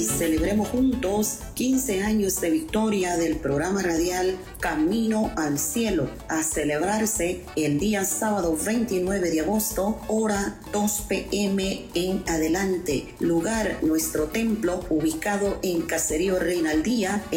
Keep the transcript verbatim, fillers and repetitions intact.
y celebremos juntos quince años de victoria del programa radial Camino al Cielo, a celebrarse el día sábado veintinueve de agosto, hora dos p m en adelante. Lugar, nuestro templo, ubicado en Caserío Reinaldía,